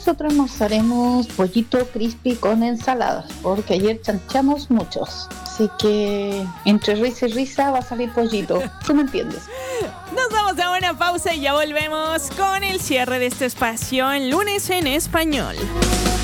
nosotros nos haremos pollito crispy con ensaladas, porque ayer chanchamos muchos. Así que entre risa y risa va a salir pollito. ¿Tú me entiendes? Nos vamos a una pausa y ya volvemos con el cierre de este espacio en Lunes en Español.